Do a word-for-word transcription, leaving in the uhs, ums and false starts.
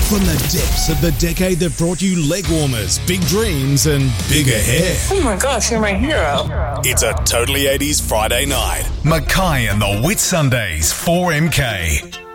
From the depths of the decade that brought you leg warmers, big dreams and bigger hair. Oh my gosh, you're my hero. It's a Totally eighties Friday night. Mackay and the Whit Sundays, four M K.